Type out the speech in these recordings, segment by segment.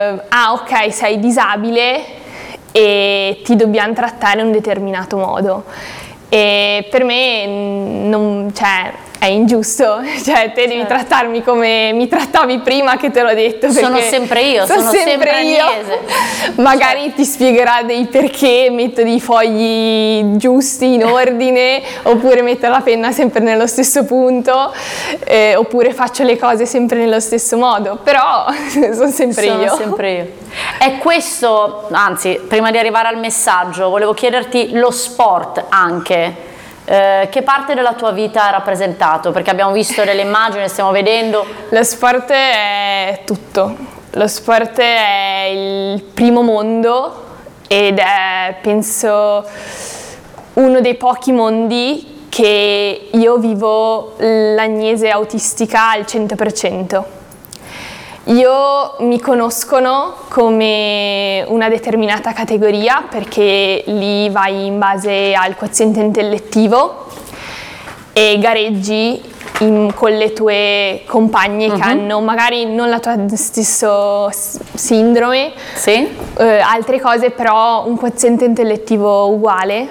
Ah, ok, sei disabile e ti dobbiamo trattare in un determinato modo. E per me è ingiusto, cioè te devi trattarmi come mi trattavi prima, che te l'ho detto. Sono sempre io, sono sempre io. Magari ti spiegherà dei perché metto dei fogli giusti in ordine, oppure metto la penna sempre nello stesso punto, oppure faccio le cose sempre nello stesso modo, però sono sempre io. È questo, anzi, prima di arrivare al messaggio, volevo chiederti lo sport anche. Che parte della tua vita ha rappresentato? Perché abbiamo visto delle immagini, stiamo vedendo. Lo sport è tutto. Lo sport è il primo mondo ed è, penso, uno dei pochi mondi che io vivo l'Agnese autistica al 100%. Io mi conoscono come una determinata categoria perché lì vai in base al quoziente intellettivo e gareggi con le tue compagne che hanno magari non la tua stessa sindrome, altre cose, però un quoziente intellettivo uguale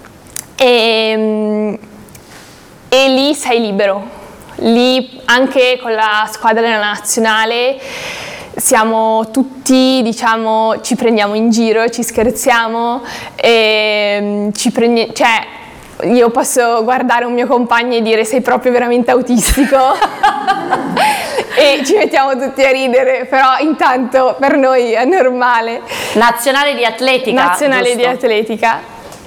e lì sei libero. Lì anche con la squadra della nazionale siamo tutti, diciamo, ci prendiamo in giro, ci scherziamo, cioè io posso guardare un mio compagno e dire sei proprio veramente autistico e ci mettiamo tutti a ridere, però intanto per noi è normale. Nazionale di atletica. Nazionale di atletica.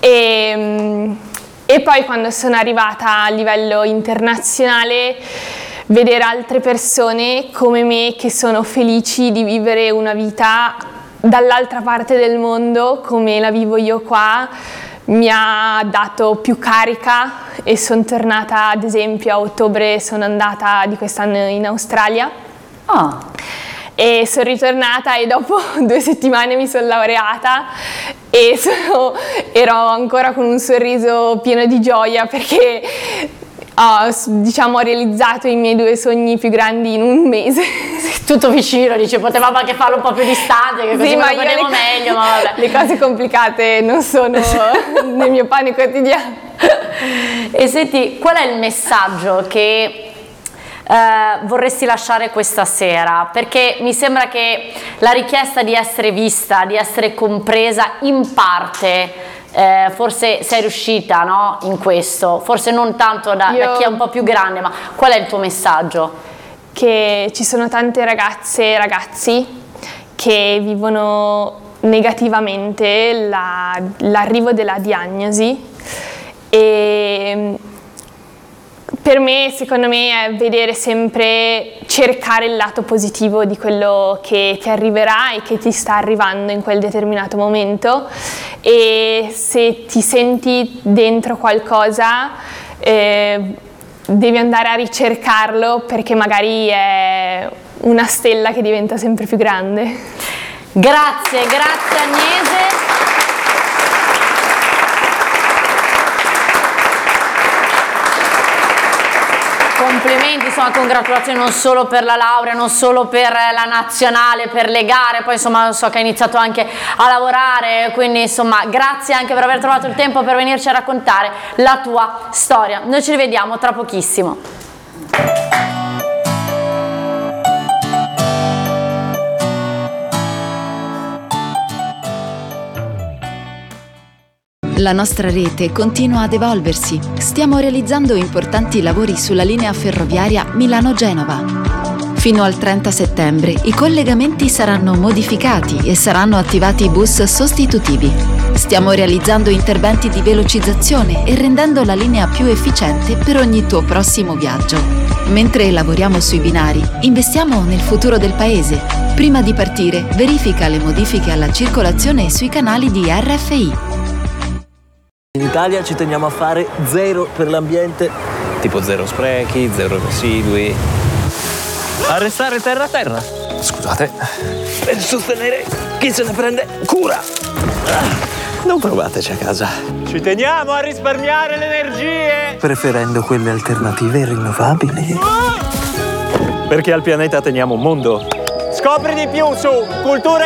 E poi quando sono arrivata a livello internazionale, vedere altre persone come me che sono felici di vivere una vita dall'altra parte del mondo come la vivo io qua, mi ha dato più carica e sono tornata, ad esempio a ottobre sono andata di quest'anno in Australia. E sono ritornata e dopo 2 settimane mi sono laureata e ero ancora con un sorriso pieno di gioia perché ho realizzato i miei 2 sogni più grandi in un mese. Tutto vicino, dice, potevamo anche farlo un po' più distante, che così me lo vedevo meglio, ma vabbè. Le cose complicate non sono nel mio pane quotidiano. E senti, qual è il messaggio che vorresti lasciare questa sera? Perché mi sembra che la richiesta di essere vista, di essere compresa in parte, forse sei riuscita, no? In questo, forse non tanto da chi è un po' più grande, ma qual è il tuo messaggio? Che ci sono tante ragazze e ragazzi che vivono negativamente l'arrivo della diagnosi e per me, secondo me, è vedere sempre, cercare il lato positivo di quello che ti arriverà e che ti sta arrivando in quel determinato momento, e se ti senti dentro qualcosa devi andare a ricercarlo, perché magari è una stella che diventa sempre più grande. Grazie Agnese. Complimenti, insomma, congratulazioni non solo per la laurea, non solo per la nazionale, per le gare, poi insomma so che hai iniziato anche a lavorare, quindi insomma grazie anche per aver trovato il tempo per venirci a raccontare la tua storia. Noi ci rivediamo tra pochissimo. La nostra rete continua ad evolversi. Stiamo realizzando importanti lavori sulla linea ferroviaria Milano-Genova. Fino al 30 settembre i collegamenti saranno modificati e saranno attivati bus sostitutivi. Stiamo realizzando interventi di velocizzazione e rendendo la linea più efficiente per ogni tuo prossimo viaggio. Mentre lavoriamo sui binari, investiamo nel futuro del paese. Prima di partire, verifica le modifiche alla circolazione sui canali di RFI. In Italia ci teniamo a fare 0 per l'ambiente, tipo 0 sprechi, 0 residui. A restare terra a terra. Scusate. Per sostenere chi se ne prende cura. Non provateci a casa. Ci teniamo a risparmiare le energie, preferendo quelle alternative e rinnovabili. Perché al pianeta teniamo un mondo. Scopri di più su cultura